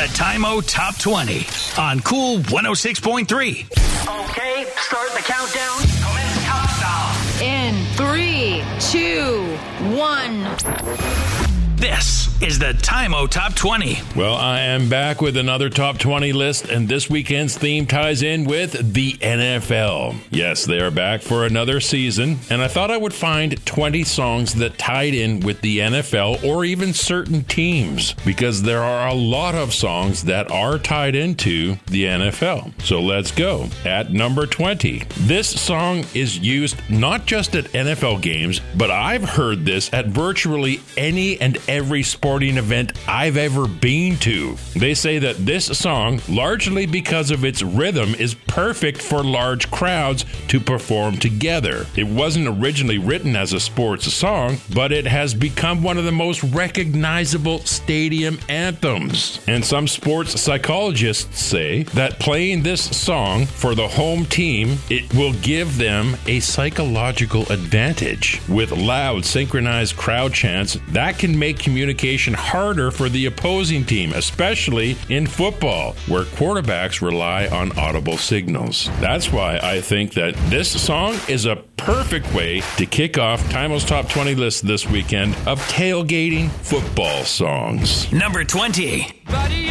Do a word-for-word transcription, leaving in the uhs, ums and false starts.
The Time-O Top twenty on Cool one oh six point three. Okay, start the countdown. Commence countdown. In three, two, one. This is the Time-O Top twenty. Well, I am back with another Top twenty list, and this weekend's theme ties in with the N F L. Yes, they are back for another season, and I thought I would find twenty songs that tied in with the N F L or even certain teams, because there are a lot of songs that are tied into the N F L. So let's go. At number twenty, this song is used not just at N F L games, but I've heard this at virtually any and every sporting event I've ever been to. They say that this song, largely because of its rhythm, is perfect for large crowds to perform together. It wasn't originally written as a sports song, but it has become one of the most recognizable stadium anthems. And some sports psychologists say that playing this song for the home team, it will give them a psychological advantage. With loud, synchronized crowd chants, that can make communication harder for the opposing team, especially in football, where quarterbacks rely on audible signals. That's why I think that this song is a perfect way to kick off Time-O's Top twenty list this weekend of tailgating football songs. Number twenty. Buddy,